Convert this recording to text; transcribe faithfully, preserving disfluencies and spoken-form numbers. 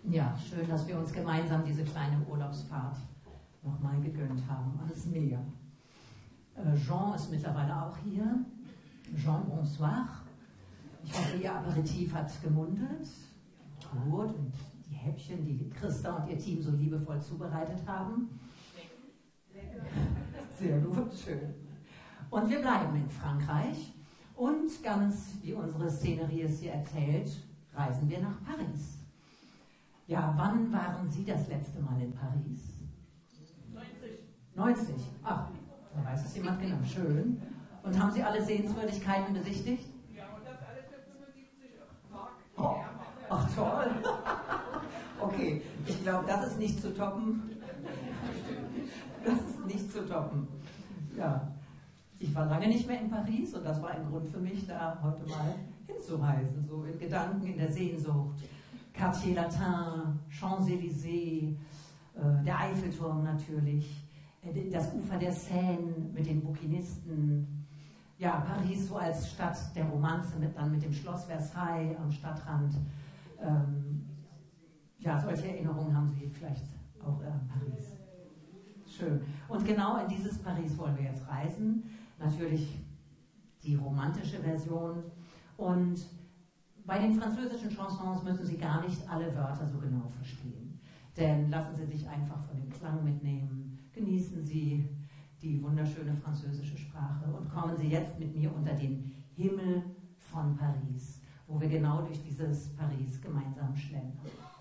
Ja, schön, dass wir uns gemeinsam diese kleine Urlaubsfahrt nochmal gegönnt haben ans Meer. Äh, Jean ist mittlerweile auch hier. Jean, bonsoir. Ich hoffe, Ihr Aperitif hat gemundet. Gut, und die Häppchen, die Christa und ihr Team so liebevoll zubereitet haben. Sehr gut, schön. Und wir bleiben in Frankreich und ganz wie unsere Szenerie es hier erzählt, reisen wir nach Paris. Ja, wann waren Sie das letzte Mal in Paris? neunzig. neunzig? Ach, da weiß es jemand genau. Schön. Und haben Sie alle Sehenswürdigkeiten besichtigt? Ja, und das alles für fünfundsiebzig Mark. Oh. Ach toll. Okay, ich glaube, das ist nicht zu toppen. Das ist nicht zu toppen. Ja, ich war lange nicht mehr in Paris und das war ein Grund für mich, da heute mal hinzureisen, so in Gedanken, in der Sehnsucht. Quartier Latin, Champs-Élysées, äh, der Eiffelturm natürlich, äh, das Ufer der Seine mit den Bouquinisten. Ja, Paris so als Stadt der Romanze, mit, dann mit dem Schloss Versailles am Stadtrand. Ähm, ja, solche Erinnerungen haben Sie vielleicht auch äh, an Paris. Schön. Und genau in dieses Paris wollen wir jetzt reisen. Natürlich die romantische Version. Und bei den französischen Chansons müssen Sie gar nicht alle Wörter so genau verstehen. Denn lassen Sie sich einfach von dem Klang mitnehmen. Genießen Sie die wunderschöne französische Sprache und kommen Sie jetzt mit mir unter den Himmel von Paris, wo wir genau durch dieses Paris gemeinsam schlendern.